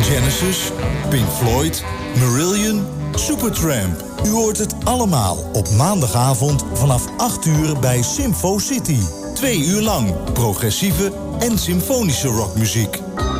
Genesis, Pink Floyd, Marillion, Supertramp. U hoort het allemaal op maandagavond vanaf 8 uur bij Symfo City. 2 uur lang progressieve en symfonische rockmuziek.